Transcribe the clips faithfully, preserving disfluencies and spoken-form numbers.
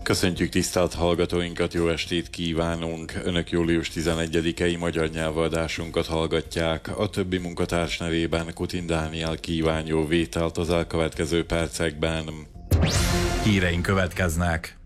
Köszöntjük tisztelt hallgatóinkat, jó estét kívánunk! Önök július tizenegyedikei magyar nyelvadásunkat hallgatják. A többi munkatárs nevében Kutin Dániel kíván jó vételt az elkövetkező percekben. Híreink következnek.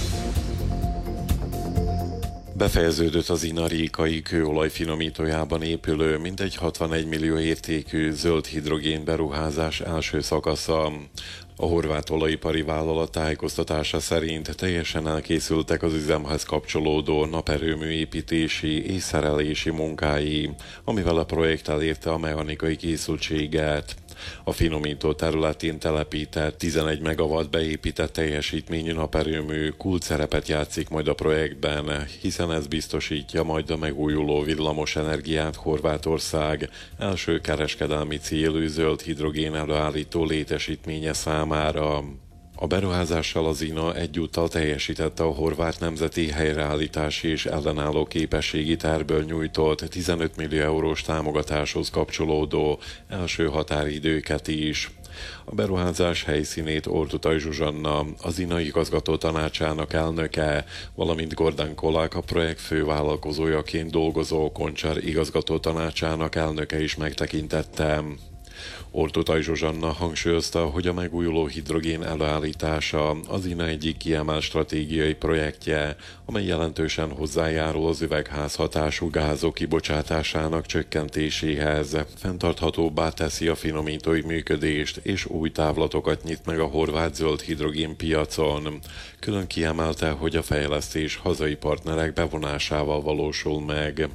Befejeződött az Ina-Rékai kőolaj finomítójában épülő mintegy hatvanegy millió értékű zöld hidrogén beruházás első szakasza. A horvát olajipari vállalat tájékoztatása szerint teljesen elkészültek az üzemhez kapcsolódó naperőmű építési és szerelési munkái, amivel a projekt elérte a mechanikai készültséget. A finomító területén telepített tizenegy megawatt beépített teljesítményű naperőmű kulcsszerepet játszik majd a projektben, hiszen ez biztosítja majd a megújuló villamos energiát Horvátország első kereskedelmi célú zöld hidrogén előállító létesítménye számára. A beruházással az Ina egyúttal teljesítette a horvát nemzeti helyreállítási és ellenálló képességi tervből nyújtott tizenöt millió eurós támogatáshoz kapcsolódó első határidőket is. A beruházás helyszínét Ortutaj Zsuzsanna, az Ina igazgató tanácsának elnöke, valamint Gordán Kolák, a projekt fővállalkozójaként dolgozó Koncsár igazgató tanácsának elnöke is megtekintette. Ortutaj Zsuzsanna hangsúlyozta, hogy a megújuló hidrogén előállítása az Ina egyik kiemelt stratégiai projektje, amely jelentősen hozzájárul az üvegházhatású gázok kibocsátásának csökkentéséhez, fenntarthatóbbá teszi a finomítói működést és új távlatokat nyit meg a horvát zöld hidrogén piacon. Külön kiemelte, hogy a fejlesztés hazai partnerek bevonásával valósul meg.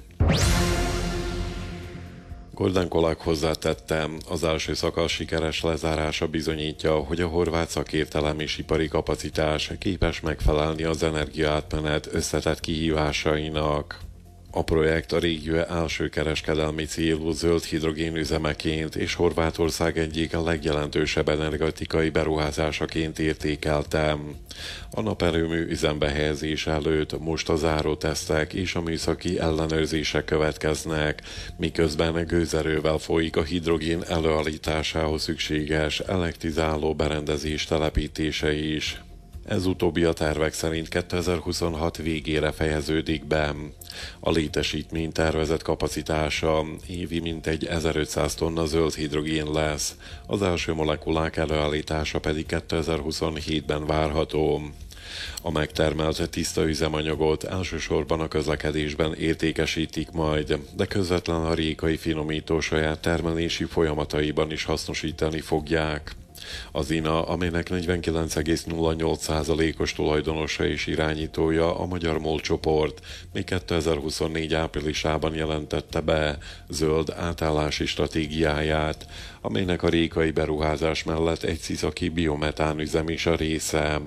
Gordán Kolák hozzátette, az első szakasz sikeres lezárása bizonyítja, hogy a horvát szakértelem és ipari kapacitás képes megfelelni az energiaátmenet összetett kihívásainak. A projekt a régió első kereskedelmi célú zöld hidrogén üzemeként és Horvátország egyik a legjelentősebb energetikai beruházásaként értékelte. A naperőmű üzembe helyezés előtt most a zárótesztek és a műszaki ellenőrzések következnek, miközben gőzerővel folyik a hidrogén előállításához szükséges elektrizáló berendezés telepítése is. Ez utóbbi a tervek szerint kétezer-huszonhat végére fejeződik be. A létesítmény tervezett kapacitása évi mintegy ezerötszáz tonna zöld hidrogén lesz, az első molekulák előállítása pedig kétezer-huszonhétben várható. A megtermelt tiszta üzemanyagot elsősorban a közlekedésben értékesítik majd, de közvetlen a rékai finomító saját termelési folyamataiban is hasznosítani fogják. Az Ina, amelynek negyvenkilenc egész nulla nyolc százalékos tulajdonosa és irányítója a Magyar MOL csoport, még kétezer-huszonnégy áprilisában jelentette be zöld átállási stratégiáját, amelynek a rékai beruházás mellett egy sziszaki biometán üzem is a része.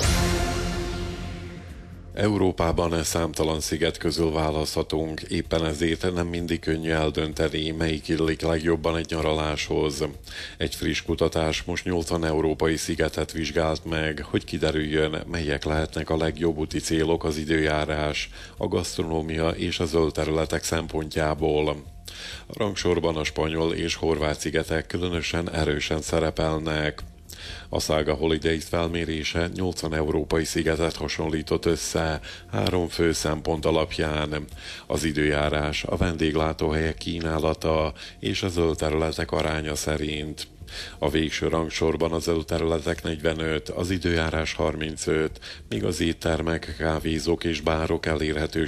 Európában számtalan sziget közül választhatunk, éppen ezért nem mindig könnyű eldönteni, melyik illik legjobban egy nyaraláshoz. Egy friss kutatás most nyolcvan európai szigetet vizsgált meg, hogy kiderüljön, melyek lehetnek a legjobb úti célok az időjárás, a gasztronómia és a zöld területek szempontjából. A rangsorban a spanyol és horvát szigetek különösen erősen szerepelnek. A Saga Holidays felmérése nyolcvan európai szigetet hasonlított össze három fő szempont alapján: az időjárás, a vendéglátóhelyek kínálata és a zöld területek aránya szerint. A végső rangsorban a zöld területek negyvenöt, az időjárás harmincöt, míg az éttermek, kávézók és bárok elérhető